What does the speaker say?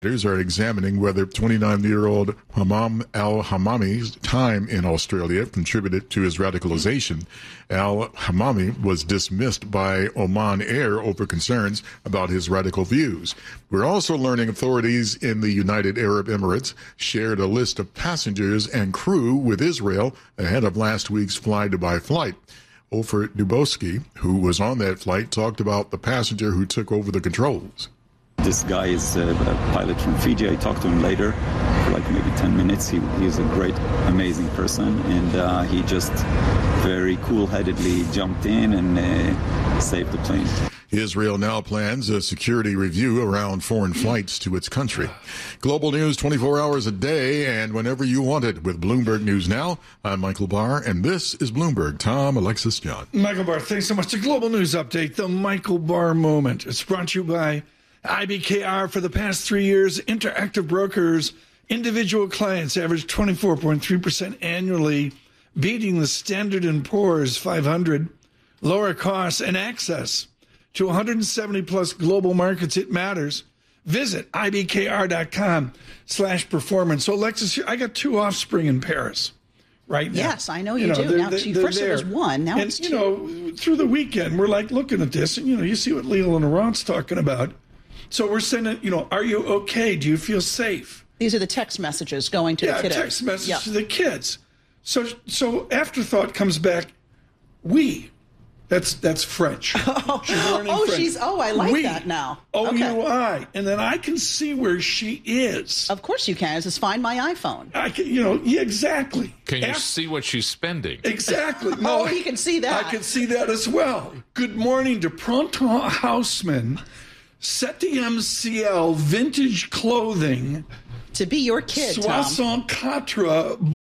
Investigators are examining whether 29-year-old Hammam al-Hammami's time in Australia contributed to his radicalization. Al-Hammami was dismissed by Oman Air over concerns about his radical views. We're also learning authorities in the United Arab Emirates shared a list of passengers and crew with Israel ahead of last week's fly-to-by flight. Ofer Dubowski, who was on that flight, talked about the passenger who took over the controls. This guy is a pilot from Fiji. I talked to him later for like maybe 10 minutes. He is a great, amazing person, and he just very cool-headedly jumped in and saved the plane. Israel now plans a security review around foreign flights to its country. Global news 24 hours a day and whenever you want it with Bloomberg News Now. I'm Michael Barr, and this is Bloomberg. Tom, Alexis, John. Michael Barr, thanks so much. The Global News Update, the Michael Barr Moment. It's brought to you by IBKR. For the past 3 years, Interactive Brokers, individual clients averaged 24.3% annually, beating the Standard & Poor's 500. Lower costs and access to 170-plus global markets. It matters. Visit ibkr.com/performance. So, Alexis, I got 2 offspring in Paris right now. Yes, I know you do. Now, first it was 1, now it's 2. You know, through the weekend, we're like looking at this, and, you know, you see what Leland and Laurent's talking about. So we're sending, you know, are you okay? Do you feel safe? These are the text messages going to the kiddos. Yeah, text messages to the kids. So afterthought comes back, we. That's French. She's learning French. I like that now. O-U-I. And then I can see where she is. Of course you can. Just find my iPhone. I can, you know, yeah, exactly. Can you see what she's spending? Exactly. No, you can see that. I can see that as well. Good morning to Printemps Houseman, 7e MCL vintage clothing. To be your kid, Tom. 64